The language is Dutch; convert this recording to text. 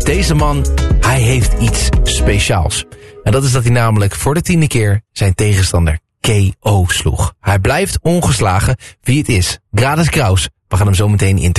Deze man, hij heeft iets speciaals. En dat is dat hij namelijk voor de 10e keer zijn tegenstander KO sloeg. Hij blijft ongeslagen. Wie het is, Gradus Kraus. We gaan hem zo meteen interviewen.